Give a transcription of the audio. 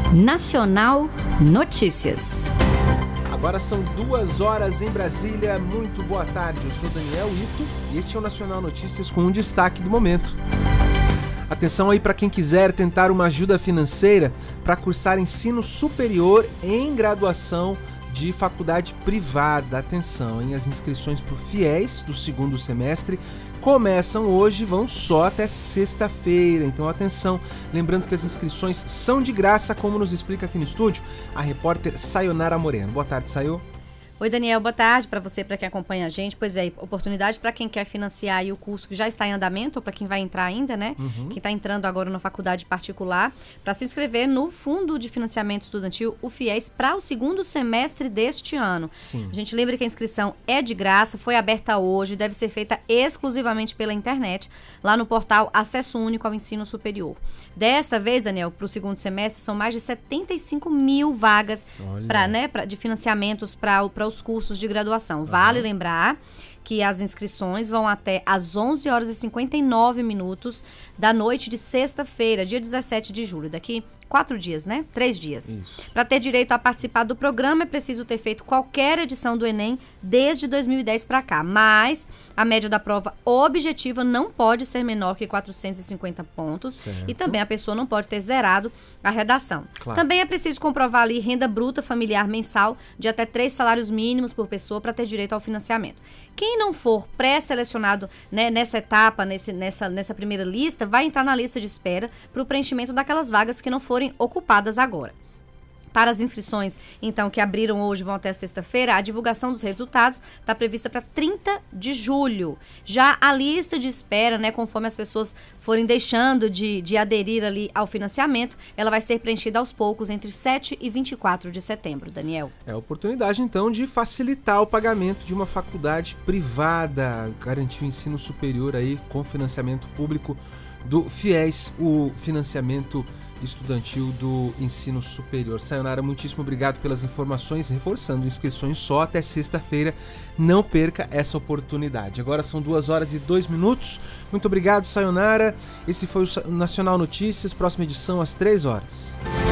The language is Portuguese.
Nacional Notícias. Agora são 2 horas em Brasília. Muito boa tarde, eu sou Daniel Ito e este é o Nacional Notícias com um destaque do momento. Atenção aí para quem quiser tentar uma ajuda financeira para cursar ensino superior em graduação de faculdade privada. Atenção, hein? As inscrições para o FIES do segundo semestre começam hoje e vão só até sexta-feira. Então atenção, lembrando que as inscrições são de graça, como nos explica aqui no estúdio a repórter Sayonara Moreno. Boa tarde, Sayo. Oi, Daniel, boa tarde para você, para quem acompanha a gente. Pois é, oportunidade para quem quer financiar aí o curso que já está em andamento, ou para quem vai entrar ainda, né? Quem está entrando agora na faculdade particular, para se inscrever no Fundo de Financiamento Estudantil, o FIES, para o segundo semestre deste ano. Sim. A gente lembra que a inscrição é de graça, foi aberta hoje, deve ser feita exclusivamente pela internet, lá no portal Acesso Único ao Ensino Superior. Desta vez, Daniel, para o segundo semestre, são mais de 75 mil vagas de financiamentos para os cursos de graduação. Vale lembrar que as inscrições vão até às 11 horas e 59 minutos da noite de sexta-feira, dia 17 de julho. Daqui 4 dias, né? 3 dias. Para ter direito a participar do programa, é preciso ter feito qualquer edição do Enem desde 2010 para cá. Mas a média da prova objetiva não pode ser menor que 450 pontos. Certo. E também a pessoa não pode ter zerado a redação. Claro. Também é preciso comprovar ali renda bruta familiar mensal de até 3 salários mínimos por pessoa para ter direito ao financiamento. Quem não for pré-selecionado, né, nessa etapa, nessa primeira lista, vai entrar na lista de espera para o preenchimento daquelas vagas que não forem ocupadas agora. Para as inscrições, então, que abriram hoje, vão até sexta-feira, a divulgação dos resultados está prevista para 30 de julho. Já a lista de espera, né, conforme as pessoas forem deixando de aderir ali ao financiamento, ela vai ser preenchida aos poucos entre 7 e 24 de setembro, Daniel. É a oportunidade, então, de facilitar o pagamento de uma faculdade privada, garantir o ensino superior aí com financiamento público do FIES, o financiamento estudantil do ensino superior. Sayonara, muitíssimo obrigado pelas informações, reforçando inscrições só até sexta-feira. Não perca essa oportunidade. Agora são 2 horas e 2 minutos. Muito obrigado, Sayonara. Esse foi o Nacional Notícias, próxima edição às 3 horas.